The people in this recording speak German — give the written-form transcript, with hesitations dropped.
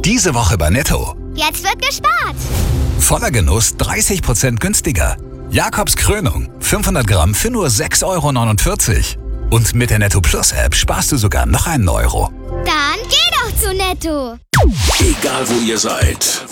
Diese Woche bei Netto. Jetzt wird gespart. Voller Genuss 30% günstiger. Jakobs Krönung 500 Gramm für nur 6,49 €. Und mit der Netto Plus App sparst du sogar noch einen Euro. Dann geh doch zu Netto. Egal wo ihr seid,